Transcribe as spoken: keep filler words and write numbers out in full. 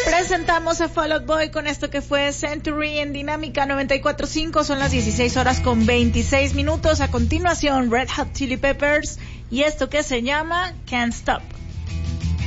Presentamos a Fall Out Boy con esto que fue Century en Dinámica noventa y cuatro punto cinco. Son las dieciséis horas con veintiséis minutos. A continuación, Red Hot Chili Peppers y esto que se llama Can't Stop.